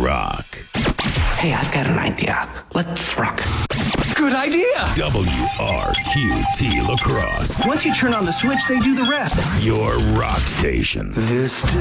rock. Hey, I've got an idea. Let's rock. Good idea! WRQT La Crosse. Once you turn on the switch, they do the rest. Your rock station. This